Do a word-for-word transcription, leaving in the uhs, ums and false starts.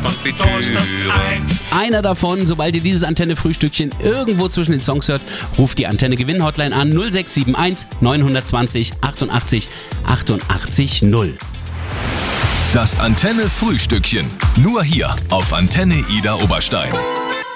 Konfitüre. Einer davon, sobald ihr dieses Antenne-Frühstückchen irgendwo zwischen den Songs hört, ruft die Antenne-Gewinn-Hotline an null sechs sieben eins neun zwei null achtundachtzig achtundachtzig null. Das Antenne-Frühstückchen. Nur hier auf Antenne Ida Oberstein.